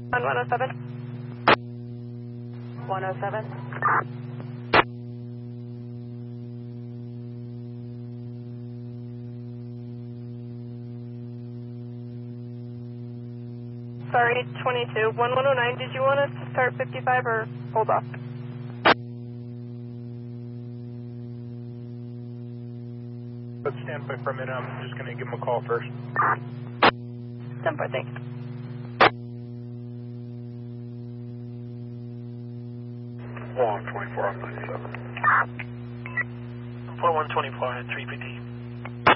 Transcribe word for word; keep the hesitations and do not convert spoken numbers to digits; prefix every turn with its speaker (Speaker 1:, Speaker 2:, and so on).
Speaker 1: On one oh seven.
Speaker 2: one oh seven.
Speaker 1: Sorry, twenty-two. one one oh nine, did you want us to start fifty-five or hold off?
Speaker 3: Let's stand by for a minute. I'm just going to give him a call first.
Speaker 1: Stand by, thanks.
Speaker 3: one twenty-four on ninety-seven.
Speaker 4: four one twenty-four at three fifty.